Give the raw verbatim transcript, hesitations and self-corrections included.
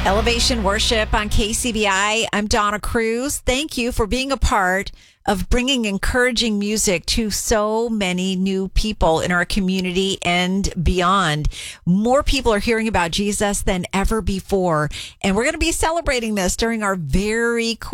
Elevation Worship on K C B I. I'm Donna Cruz. Thank you for being a part of bringing encouraging music to so many new people in our community and beyond. More people are hearing about Jesus than ever before, and we're going to be celebrating this during our very